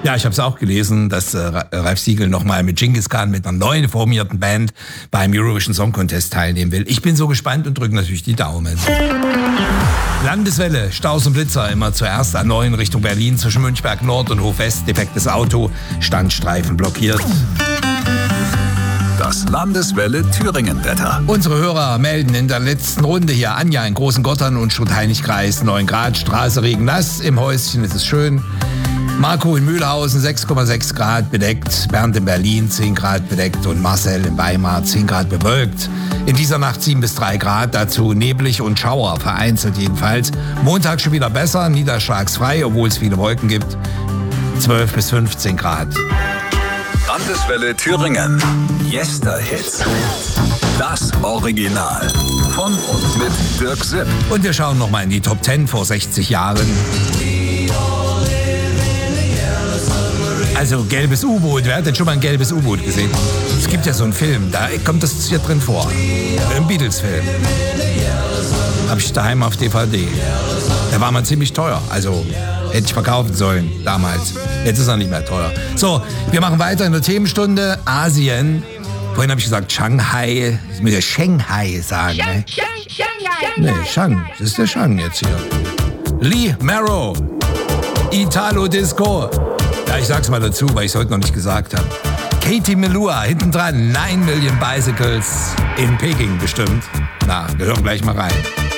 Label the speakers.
Speaker 1: Ja, ich habe es auch gelesen, dass Ralf Siegel nochmal mit Genghis Khan mit einer neuen formierten Band beim Eurovision Song Contest teilnehmen will. Ich bin so gespannt und drücke natürlich die Daumen. Landeswelle, Staus und Blitzer, immer zuerst A9 Richtung Berlin zwischen Münchberg Nord und Hof West, defektes Auto, Standstreifen blockiert.
Speaker 2: Das Landeswelle Thüringen-Wetter.
Speaker 1: Unsere Hörer melden in der letzten Runde hier Anja in Großen Gottern und Schut-Heinig-Kreis 9 Grad, Straße regennass, im Häuschen ist es schön. Marco in Mühlhausen 6,6 Grad bedeckt, Bernd in Berlin 10 Grad bedeckt und Marcel in Weimar 10 Grad bewölkt. In dieser Nacht 7 bis 3 Grad, dazu neblig und Schauer, vereinzelt jedenfalls. Montag schon wieder besser, niederschlagsfrei, obwohl es viele Wolken gibt. 12 bis 15 Grad.
Speaker 2: Landeswelle Thüringen. Yesterhits. Das Original. Von und mit Dirk Sipp.
Speaker 1: Und wir schauen nochmal in die Top 10 vor 60 Jahren. Also gelbes U-Boot, wer hat denn schon mal ein gelbes U-Boot gesehen? Es gibt ja so einen Film, da kommt das hier drin vor. Ein Beatles-Film. Hab ich daheim auf DVD. Der war mal ziemlich teuer, also hätte ich verkaufen sollen damals. Jetzt ist er nicht mehr teuer. So, wir machen weiter in der Themenstunde. Asien. Vorhin habe ich gesagt Shanghai. Ich muss ja Shanghai sagen. Ne? Nee, Shang. Das ist der Shang jetzt hier. Lee Marrow. Italo Disco. Ja, ich sag's mal dazu, weil ich es heute noch nicht gesagt habe. Katie Melua, hinten dran, 9 Million Bicycles in Peking bestimmt. Na, wir hören gleich mal rein.